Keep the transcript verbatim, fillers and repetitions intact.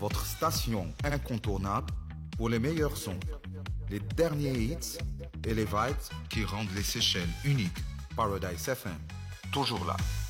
votre station incontournable pour les meilleurs sons, les derniers hits et les vibes qui rendent les Seychelles uniques. Paradise F M, toujours là.